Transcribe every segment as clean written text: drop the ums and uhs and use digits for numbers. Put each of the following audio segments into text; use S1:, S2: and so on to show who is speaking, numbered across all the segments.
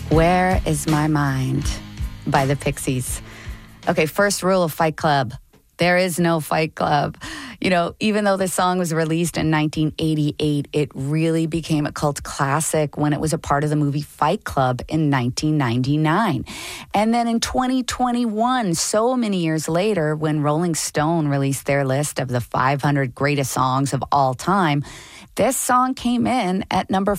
S1: Where is My Mind by the Pixies. Okay, first rule of Fight Club. There is no Fight Club. You know, even though this song was released in 1988, it really became a cult classic when it was a part of the movie Fight Club in 1999. And then in 2021, so many years later, when Rolling Stone released their list of the 500 greatest songs of all time, this song came in at number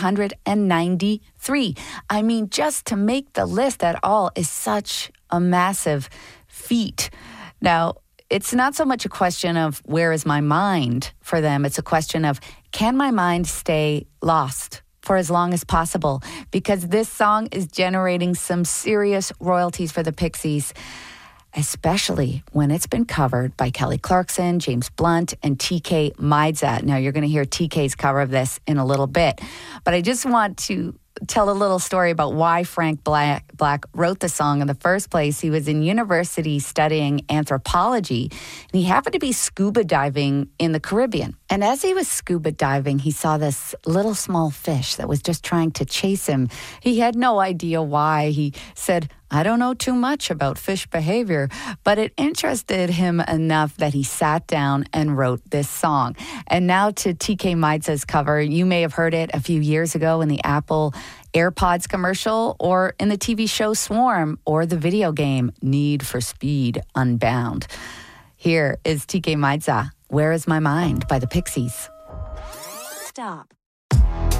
S1: 493. I mean, just to make the list at all is such a massive feat. Now, it's not so much a question of where is my mind for them. It's a question of, can my mind stay lost for as long as possible? Because this song is generating some serious royalties for the Pixies, especially when it's been covered by Kelly Clarkson, James Blunt, and TK Maidza. Now, you're going to hear TK's cover of this in a little bit. But I just want to tell a little story about why Frank Black wrote the song in the first place. He was in university studying anthropology, and he happened to be scuba diving in the Caribbean. And as he was scuba diving, he saw this little small fish that was just trying to chase him. He had no idea why. He said, I don't know too much about fish behavior, but it interested him enough that he sat down and wrote this song. And now to TK Maidza's cover. You may have heard it a few years ago in the Apple AirPods commercial, or in the TV show Swarm, or the video game Need for Speed Unbound. Here is TK Maidza, Where is My Mind by the Pixies.
S2: Stop.